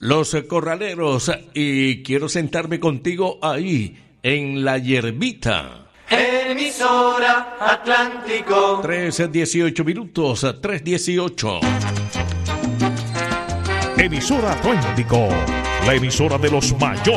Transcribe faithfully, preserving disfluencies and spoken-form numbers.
Los Corraleros, y quiero sentarme contigo ahí, en la hierbita. Emisora Atlántico. tres dieciocho minutos, tres dieciocho. Emisora Atlántico, la emisora de los mayores.